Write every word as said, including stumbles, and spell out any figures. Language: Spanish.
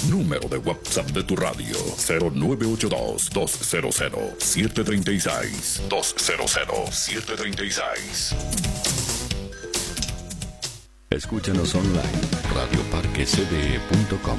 Número de WhatsApp de tu radio: cero nueve ocho dos, dos cero cero, siete tres seis, dos cero cero, siete tres seis. Escúchanos online, radio parque c d e punto com.